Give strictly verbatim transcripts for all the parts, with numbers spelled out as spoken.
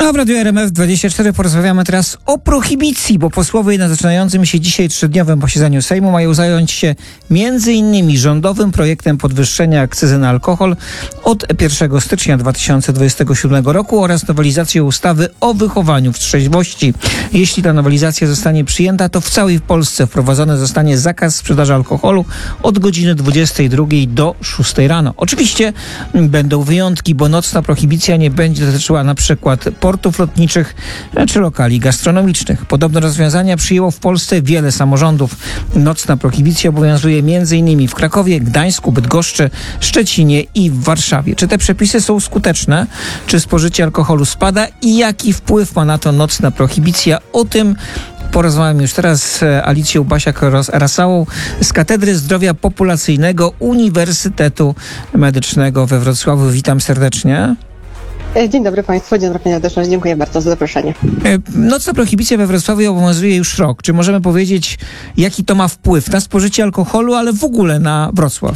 A w Radiu R M F dwadzieścia cztery porozmawiamy teraz o prohibicji, bo posłowie na zaczynającym się dzisiaj trzydniowym posiedzeniu Sejmu mają zająć się między innymi rządowym projektem podwyższenia akcyzy na alkohol od pierwszego stycznia dwa tysiące dwudziestego siódmego roku oraz nowelizacją ustawy o wychowaniu w trzeźwości. Jeśli ta nowelizacja zostanie przyjęta, to w całej Polsce wprowadzony zostanie zakaz sprzedaży alkoholu od godziny dwudziestej drugiej do szóstej rano. Oczywiście będą wyjątki, bo nocna prohibicja nie będzie dotyczyła na przykład portów lotniczych czy lokali gastronomicznych. Podobne rozwiązania przyjęło w Polsce wiele samorządów. Nocna prohibicja obowiązuje między innymi w Krakowie, Gdańsku, Bydgoszczy, Szczecinie i w Warszawie. Czy te przepisy są skuteczne? Czy spożycie alkoholu spada? I jaki wpływ ma na to nocna prohibicja? O tym porozmawiam już teraz z Alicją Basiak-Rasałą z Katedry Zdrowia Populacyjnego Uniwersytetu Medycznego we Wrocławiu. Witam serdecznie. Dzień dobry Państwu, dzień dobry Panie Redaktorze, dziękuję bardzo za zaproszenie. Nocna prohibicja we Wrocławiu obowiązuje już rok. Czy możemy powiedzieć, jaki to ma wpływ na spożycie alkoholu, ale w ogóle na Wrocław?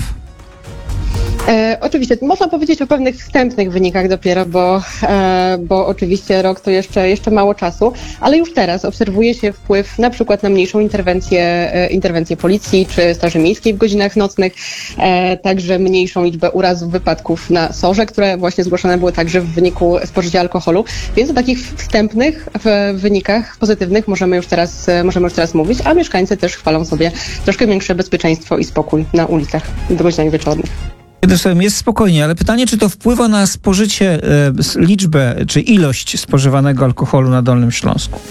E, oczywiście, można powiedzieć o pewnych wstępnych wynikach dopiero, bo, e, bo oczywiście rok to jeszcze, jeszcze mało czasu, ale już teraz obserwuje się wpływ na przykład na mniejszą interwencję, e, interwencję policji czy Straży Miejskiej w godzinach nocnych, e, także mniejszą liczbę urazów, wypadków na sorze, które właśnie zgłoszone były także w wyniku spożycia alkoholu, więc o takich wstępnych w wynikach pozytywnych możemy już teraz, możemy już teraz mówić, a mieszkańcy też chwalą sobie troszkę większe bezpieczeństwo i spokój na ulicach do godzinach wieczornych. Jest spokojnie, ale pytanie, czy to wpływa na spożycie, e, liczbę czy ilość spożywanego alkoholu na Dolnym Śląsku?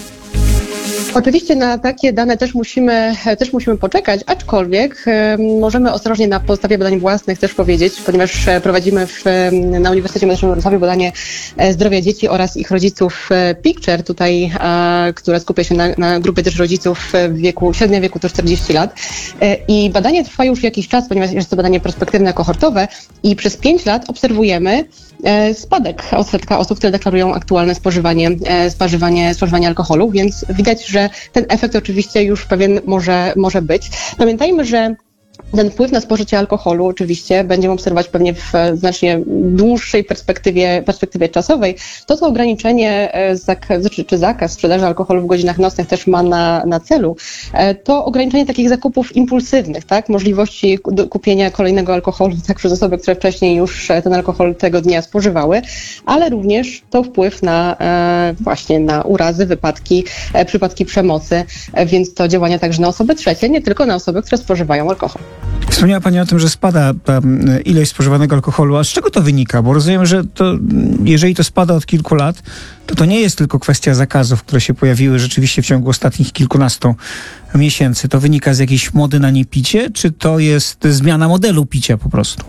Oczywiście na takie dane też musimy, też musimy poczekać, aczkolwiek e, możemy ostrożnie na podstawie badań własnych też powiedzieć, ponieważ prowadzimy w, na Uniwersytecie Medycznym w Wrocławiu badanie zdrowia dzieci oraz ich rodziców Picture, tutaj, e, które skupia się na, na grupie też rodziców w wieku, średnia wieku to czterdzieści lat. E, I badanie trwa już jakiś czas, ponieważ jest to badanie prospektywne, kohortowe i przez pięć lat obserwujemy e, spadek odsetka osób, które deklarują aktualne spożywanie, e, spożywanie, spożywanie alkoholu, więc widać, że ten efekt oczywiście już pewien może, może być. Pamiętajmy, że ten wpływ na spożycie alkoholu oczywiście będziemy obserwować pewnie w znacznie dłuższej perspektywie, perspektywie czasowej. To, co ograniczenie zak- czy zakaz sprzedaży alkoholu w godzinach nocnych też ma na, na celu, to ograniczenie takich zakupów impulsywnych, tak? Możliwości kupienia kolejnego alkoholu tak przez osoby, które wcześniej już ten alkohol tego dnia spożywały, ale również to wpływ na właśnie na urazy, wypadki, przypadki przemocy, więc to działania także na osoby trzecie, nie tylko na osoby, które spożywają alkohol. Wspomniała Pani o tym, że spada ta ilość spożywanego alkoholu, a z czego to wynika? Bo rozumiem, że to, jeżeli to spada od kilku lat, to to nie jest tylko kwestia zakazów, które się pojawiły rzeczywiście w ciągu ostatnich kilkunastu miesięcy. To wynika z jakiejś mody na niepicie, czy to jest zmiana modelu picia po prostu?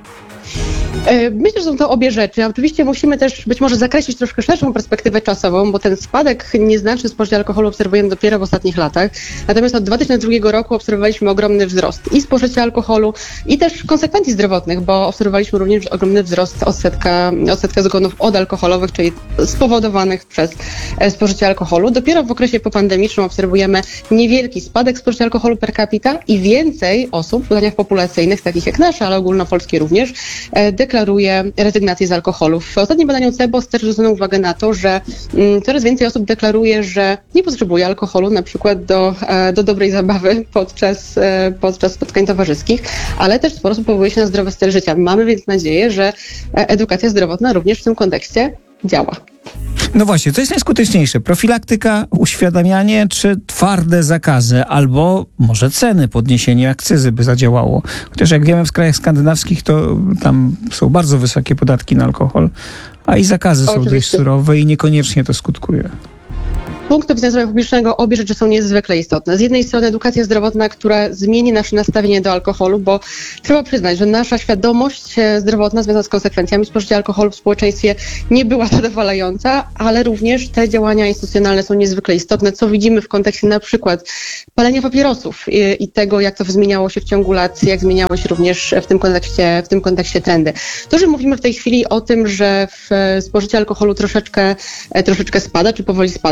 Myślę, że są to obie rzeczy. Oczywiście musimy też być może zakreślić troszkę szerszą perspektywę czasową, bo ten spadek nieznaczny spożycia alkoholu obserwujemy dopiero w ostatnich latach. Natomiast od dwa tysiące drugiego roku obserwowaliśmy ogromny wzrost i spożycia alkoholu, i też konsekwencji zdrowotnych, bo obserwowaliśmy również ogromny wzrost odsetka, odsetka zgonów odalkoholowych, czyli spowodowanych przez spożycie alkoholu. Dopiero w okresie popandemicznym obserwujemy niewielki spadek spożycia alkoholu per capita i więcej osób w badaniach populacyjnych, takich jak nasze, ale ogólnopolskie również, deklaruje rezygnację z alkoholu. W ostatnim badaniu C E B O S też zwrócono uwagę na to, że mm, coraz więcej osób deklaruje, że nie potrzebuje alkoholu na przykład do, e, do dobrej zabawy podczas, e, podczas spotkań towarzyskich, ale też sporo osób powołuje się na zdrowy styl życia. Mamy więc nadzieję, że edukacja zdrowotna również w tym kontekście działa. No właśnie, co jest najskuteczniejsze? Profilaktyka, uświadamianie czy twarde zakazy? Albo może ceny, podniesienie akcyzy by zadziałało? Chociaż jak wiemy, w krajach skandynawskich to tam są bardzo wysokie podatki na alkohol, a i zakazy są dość surowe i niekoniecznie to skutkuje. Z punktu widzenia zdrowia publicznego obie rzeczy są niezwykle istotne. Z jednej strony edukacja zdrowotna, która zmieni nasze nastawienie do alkoholu, bo trzeba przyznać, że nasza świadomość zdrowotna związana z konsekwencjami spożycia alkoholu w społeczeństwie nie była zadowalająca, ale również te działania instytucjonalne są niezwykle istotne, co widzimy w kontekście na przykład palenia papierosów i, i tego, jak to zmieniało się w ciągu lat, jak zmieniało się również w tym kontekście, w tym kontekście trendy. To, że mówimy w tej chwili o tym, że w spożycie alkoholu troszeczkę, troszeczkę spada, czy powoli spada, możemy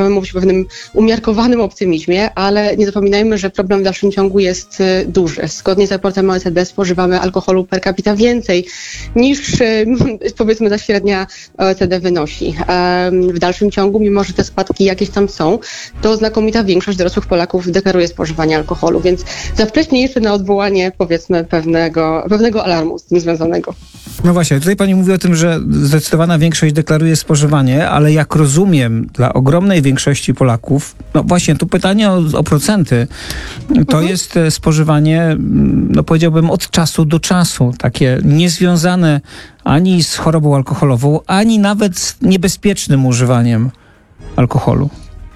możemy mówić o pewnym umiarkowanym optymizmie, ale nie zapominajmy, że problem w dalszym ciągu jest duży. Zgodnie z raportem O E C D spożywamy alkoholu per capita więcej niż powiedzmy ta średnia O E C D wynosi. W dalszym ciągu, mimo że te spadki jakieś tam są, to znakomita większość dorosłych Polaków deklaruje spożywanie alkoholu, więc za wcześnie jeszcze na odwołanie powiedzmy pewnego, pewnego alarmu z tym związanego. No właśnie, tutaj pani mówi o tym, że zdecydowana większość deklaruje spożywanie, ale jak rozumiem, dla ogromnej większości Polaków, no właśnie, tu pytanie o, o procenty, to mhm. jest spożywanie, no powiedziałbym, od czasu do czasu, takie niezwiązane ani z chorobą alkoholową, ani nawet z niebezpiecznym używaniem alkoholu.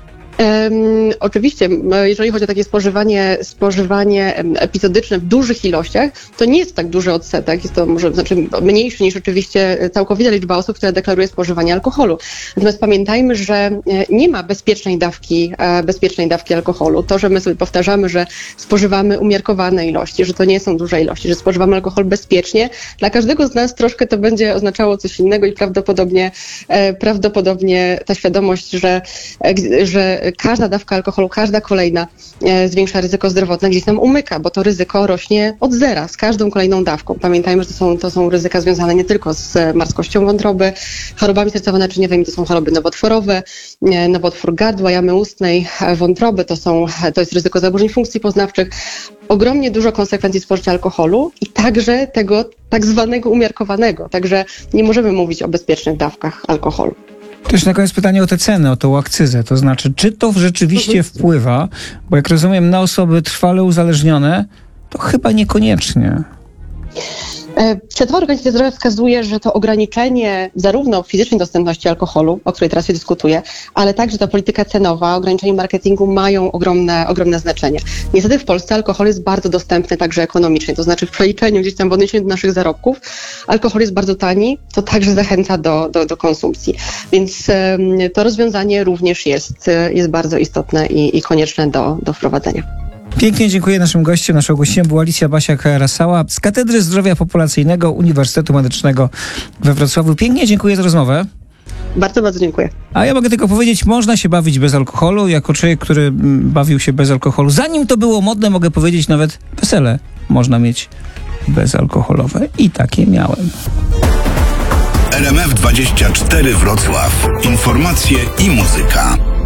Um, oczywiście, jeżeli chodzi o takie spożywanie, spożywanie epizodyczne w dużych ilościach, to nie jest tak duży odsetek, jest to może znaczy mniejszy niż oczywiście całkowita liczba osób, która deklaruje spożywanie alkoholu. Natomiast pamiętajmy, że nie ma bezpiecznej dawki, bezpiecznej dawki alkoholu. To, że my sobie powtarzamy, że spożywamy umiarkowane ilości, że to nie są duże ilości, że spożywamy alkohol bezpiecznie, dla każdego z nas troszkę to będzie oznaczało coś innego i prawdopodobnie, prawdopodobnie ta świadomość, że, że każda dawka alkoholu, każda kolejna e, zwiększa ryzyko zdrowotne, gdzieś tam umyka, bo to ryzyko rośnie od zera z każdą kolejną dawką. Pamiętajmy, że to są, to są ryzyka związane nie tylko z marskością wątroby, chorobami sercowo-naczyniowymi, to są choroby nowotworowe, e, nowotwór gardła, jamy ustnej, e, wątroby, to, są, to jest ryzyko zaburzeń funkcji poznawczych. Ogromnie dużo konsekwencji spożycia alkoholu i także tego tak zwanego umiarkowanego. Także nie możemy mówić o bezpiecznych dawkach alkoholu. Też na koniec pytanie o te ceny, o tą akcyzę. To znaczy, czy to rzeczywiście mhm. wpływa, bo jak rozumiem, na osoby trwale uzależnione, to chyba niekoniecznie. Światowa Organizacja Zdrowia wskazuje, że to ograniczenie zarówno fizycznej dostępności alkoholu, o której teraz się dyskutuje, ale także ta polityka cenowa, ograniczenie marketingu mają ogromne, ogromne znaczenie. Niestety w Polsce alkohol jest bardzo dostępny także ekonomicznie, to znaczy w przeliczeniu gdzieś tam w odniesieniu do naszych zarobków alkohol jest bardzo tani, to także zachęca do, do, do konsumpcji. Więc um, to rozwiązanie również jest, jest bardzo istotne i, i konieczne do, do wprowadzenia. Pięknie dziękuję naszym gościom. Naszą gościem była Alicja Basiak-Rasała z Katedry Zdrowia Populacyjnego Uniwersytetu Medycznego we Wrocławiu. Pięknie dziękuję za rozmowę. Bardzo, bardzo dziękuję. A ja mogę tylko powiedzieć, można się bawić bez alkoholu. Jako człowiek, który bawił się bez alkoholu, zanim to było modne, mogę powiedzieć, nawet wesele można mieć bezalkoholowe. I takie miałem. R M F dwadzieścia cztery Wrocław. Informacje i muzyka.